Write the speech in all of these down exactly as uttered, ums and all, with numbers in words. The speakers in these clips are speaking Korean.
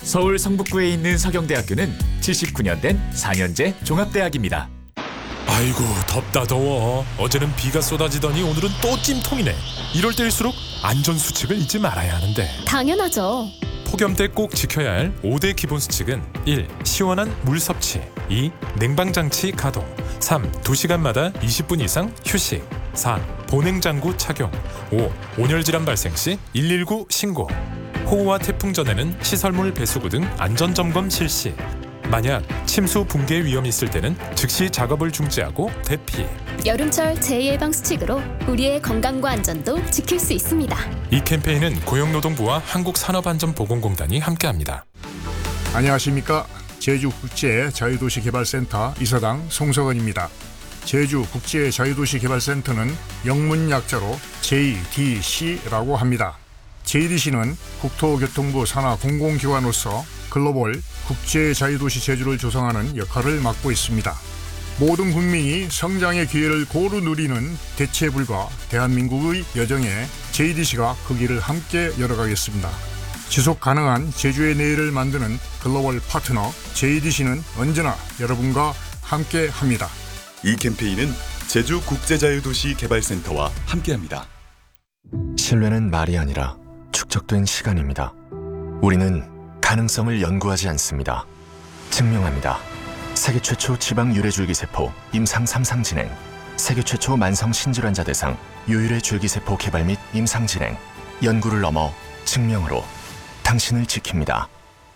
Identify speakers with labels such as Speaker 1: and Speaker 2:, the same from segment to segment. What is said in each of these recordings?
Speaker 1: 서울 성북구에 있는 서경대학교는 칠십구 년 된 사 년제 종합대학입니다.
Speaker 2: 아이고 덥다 더워. 어제는 비가 쏟아지더니 오늘은 또 찜통이네. 이럴 때일수록 안전수칙을 잊지 말아야 하는데.
Speaker 3: 당연하죠.
Speaker 2: 폭염 때 꼭 지켜야 할 오 대 기본 수칙은 일. 시원한 물 섭취, 이. 냉방장치 가동, 삼. 두 시간마다 이십 분 이상 휴식, 사. 보냉장구 착용, 오. 온열질환 발생 시 일일구 신고. 호우와 태풍 전에는 시설물 배수구 등 안전점검 실시. 만약 침수 붕괴 위험이 있을 때는 즉시 작업을 중지하고 대피.
Speaker 3: 여름철 재예방 수칙으로 우리의 건강과 안전도 지킬 수 있습니다.
Speaker 2: 이 캠페인은 고용노동부와 한국산업안전보건공단이 함께합니다.
Speaker 4: 안녕하십니까. 제주국제자유도시개발센터 이사장 송석원입니다. 제주국제자유도시개발센터는 영문 약자로 제이디씨라고 합니다. 제이디씨는 국토교통부 산하 공공기관으로서 글로벌 국제자유도시 제주를 조성하는 역할을 맡고 있습니다. 모든 국민이 성장의 기회를 고루 누리는 대체불가 대한민국의 여정에 제이디씨가 그 길을 함께 열어가겠습니다. 지속 가능한 제주의 내일을 만드는 글로벌 파트너 제이디씨는 언제나 여러분과 함께합니다.
Speaker 5: 이 캠페인은 제주국제자유도시개발센터와 함께합니다.
Speaker 6: 신뢰는 말이 아니라 축적된 시간입니다. 우리는 가능성을 연구하지 않습니다. 증명합니다. 세계 최초 지방 유래줄기세포 임상 삼 상 진행, 세계 최초 만성 신질환자 대상 유일의 줄기세포 개발 및 임상 진행, 연구를 넘어 증명으로 당신을 지킵니다.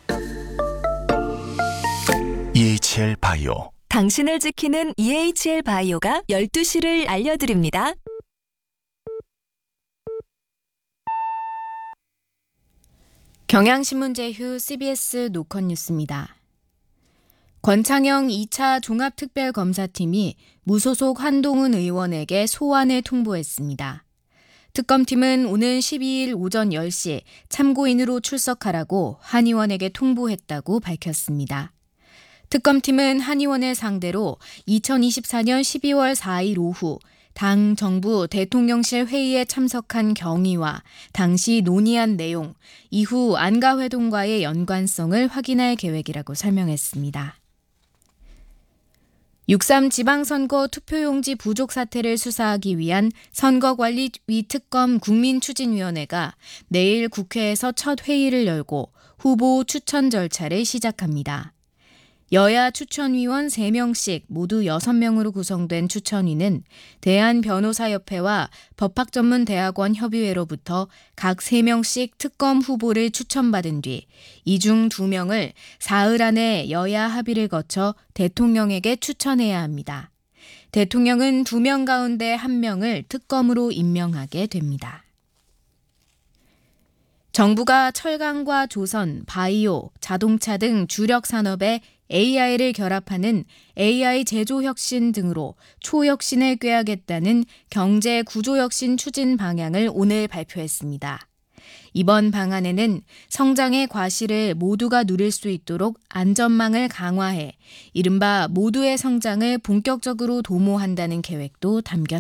Speaker 6: 이에이치엘 바이오.
Speaker 7: 당신을 지키는 이에이치엘 바이오가 열두 시를 알려드립니다.
Speaker 8: 경향신문 제휴 씨비에스 노컷 뉴스입니다. 권창영 이 차 종합특별검사팀이 무소속 한동훈 의원에게 소환을 통보했습니다. 특검팀은 오는 십이 일 오전 열 시 참고인으로 출석하라고 한 의원에게 통보했다고 밝혔습니다. 특검팀은 한 의원을 상대로 이천이십사 년 십이월 사 일 오후 당 정부 대통령실 회의에 참석한 경위와 당시 논의한 내용, 이후 안가회동과의 연관성을 확인할 계획이라고 설명했습니다. 육삼 지방선거 투표용지 부족 사태를 수사하기 위한 선거관리위 특검 국민추진위원회가 내일 국회에서 첫 회의를 열고 후보 추천 절차를 시작합니다. 여야 추천위원 세 명씩 모두 여섯 명으로 구성된 추천위는 대한변호사협회와 법학전문대학원 협의회로부터 각 세 명씩 특검 후보를 추천받은 뒤 이 중 두 명을 사흘 안에 여야 합의를 거쳐 대통령에게 추천해야 합니다. 대통령은 두 명 가운데 한 명을 특검으로 임명하게 됩니다. 정부가 철강과 조선, 바이오, 자동차 등 주력 산업에 에이아이를 결합하는 에이아이 제조혁신 등으로 초혁신을 꾀하겠다는 경제구조혁신 추진 방향을 오늘 발표했습니다. 이번 방안에는 성장의 과실을 모두가 누릴 수 있도록 안전망을 강화해 이른바 모두의 성장을 본격적으로 도모한다는 계획도 담겼습니다.